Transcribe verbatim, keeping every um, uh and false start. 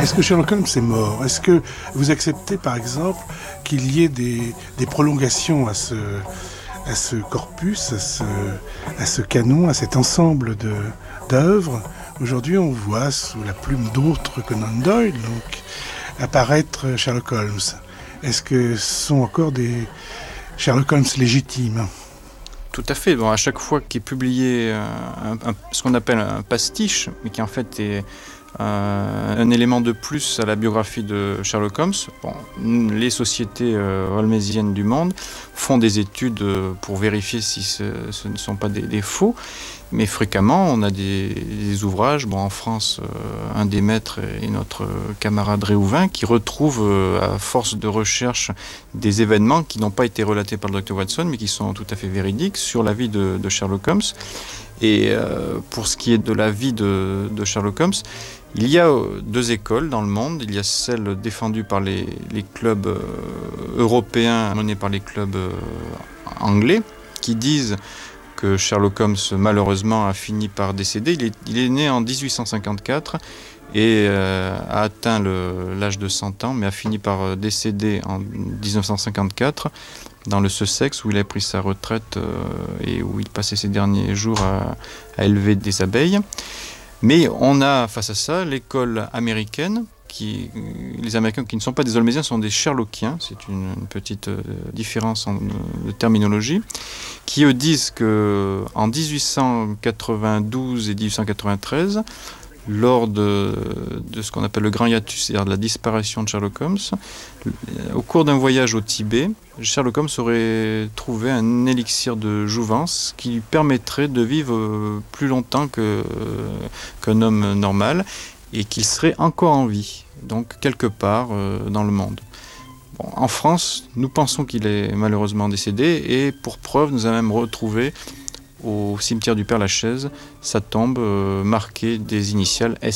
Est-ce que Sherlock Holmes est mort? Est-ce que vous acceptez, par exemple, qu'il y ait des, des prolongations à ce, à ce corpus, à ce, à ce canon, à cet ensemble de, d'œuvres? Aujourd'hui, on voit sous la plume d'autres que Conan Doyle, donc, apparaître Sherlock Holmes. Est-ce que ce sont encore des Sherlock Holmes légitimes? Tout à fait. Bon, à chaque fois qu'est publié un, un, ce qu'on appelle un pastiche, mais qui en fait est un, un élément de plus à la biographie de Sherlock Holmes, bon, les sociétés euh, holmésiennes du monde font des études pour vérifier si ce, ce ne sont pas des, des faux. Mais fréquemment, on a des, des ouvrages, bon, en France, euh, un des maîtres est notre camarade Réhouvin, qui retrouve, euh, à force de recherche, des événements qui n'ont pas été relatés par le docteur Watson, mais qui sont tout à fait véridiques sur la vie de, de Sherlock Holmes. Et euh, pour ce qui est de la vie de, de Sherlock Holmes, il y a deux écoles dans le monde. Il y a celle défendue par les, les clubs euh, européens, menée par les clubs euh, anglais, qui disent que Sherlock Holmes, malheureusement, a fini par décéder. Il est, il est né en dix-huit cent cinquante-quatre et euh, a atteint le, l'âge de cent ans, mais a fini par décéder en dix-neuf cent cinquante-quatre dans le Sussex, où il a pris sa retraite euh, et où il passait ses derniers jours à, à élever des abeilles. Mais on a, face à ça, l'école américaine, qui, les Américains qui ne sont pas des Holmésiens sont des Sherlockiens, c'est une, une petite euh, différence en, de terminologie, qui eux disent qu'en dix-huit cent quatre-vingt-douze et dix-huit cent quatre-vingt-treize, lors de, de ce qu'on appelle le grand hiatus, c'est-à-dire de la disparition de Sherlock Holmes, au cours d'un voyage au Tibet, Sherlock Holmes aurait trouvé un élixir de jouvence qui lui permettrait de vivre plus longtemps que, qu'un homme normal, et qu'il serait encore en vie, donc quelque part euh, dans le monde. Bon, en France, nous pensons qu'il est malheureusement décédé, et pour preuve, nous avons même retrouvé au cimetière du Père-Lachaise sa tombe euh, marquée des initiales S.